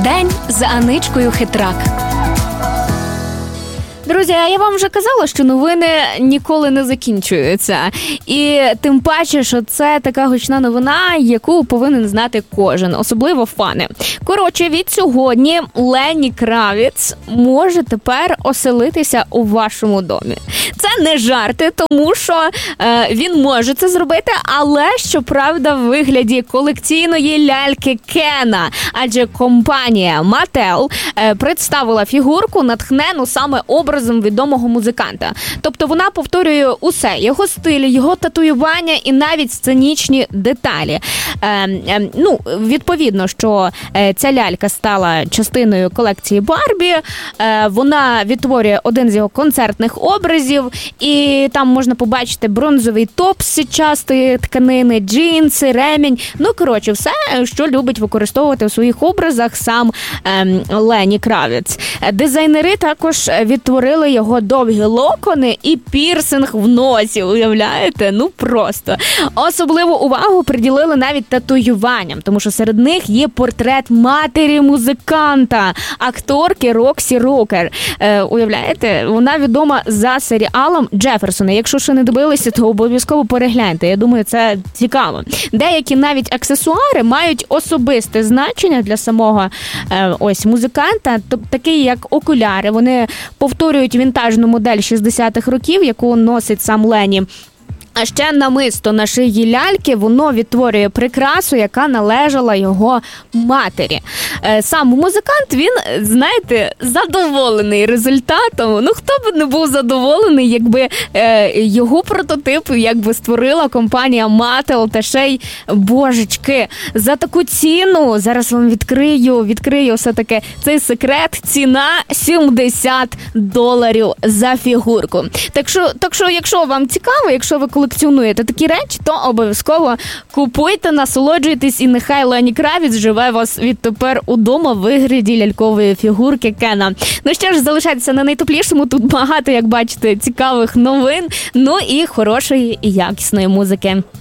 День з Аничкою Хитрак. Друзі, а я вам вже казала, що новини ніколи не закінчуються. І тим паче, що це така гучна новина, яку повинен знати кожен, особливо фани. Коротше, від сьогодні Ленні Кравіц може тепер оселитися у вашому домі. Це не жарти, тому що він може це зробити, але, щоправда, в вигляді колекційної ляльки Кена. Адже компанія Mattel представила фігурку, натхнену саме образом відомого музиканта. Тобто вона повторює усе. Його стиль, його татуювання і навіть сценічні деталі. Відповідно, що ця лялька стала частиною колекції Барбі. Вона відтворює один з його концертних образів. І там можна побачити бронзовий топ з сітчастої тканини, джинси, ремінь. Все, що любить використовувати у своїх образах сам Ленні Кравіц. Дизайнери також відтворили його довгі локони і пірсинг в носі, уявляєте? Просто. Особливу увагу приділили навіть татуюванням, тому що серед них є портрет матері музиканта, акторки Роксі Рокер. Уявляєте? Вона відома за серіалом «Джеферсони». Якщо ще не дивилися, то обов'язково перегляньте. Я думаю, це цікаво. Деякі навіть аксесуари мають особисте значення для самого музиканта, такі як окуляри. Вони повторюють вінтажну модель 60-х років, яку носить сам Ленні. А ще намисто на шиї ляльки, воно відтворює прикрасу, яка належала його матері. Сам музикант, він, задоволений результатом. Хто б не був задоволений, якби його прототип створила компанія Mattel, та ще й, божечки, за таку ціну, зараз вам відкрию все-таки цей секрет, ціна $70 за фігурку. Так що, якщо вам цікаво, якщо ви колекціонуєте такі речі, то обов'язково купуйте, насолоджуйтесь, і нехай Ленні Кравіц живе вас відтепер удома в вигляді лялькової фігурки Кена. Що ж, залишайтеся на найтоплішому, тут багато, як бачите, цікавих новин, і хорошої і якісної музики.